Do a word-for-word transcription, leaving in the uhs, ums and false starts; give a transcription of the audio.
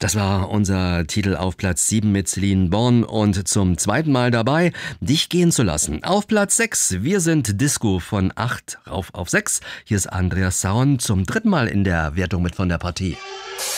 Das war unser Titel auf Platz sieben mit Celine Born und zum zweiten Mal dabei, dich gehen zu lassen. Auf Platz sechs, wir sind Disco von acht rauf auf sechs. Hier ist Andreas Sauen zum dritten Mal in der Wertung mit von der Partie.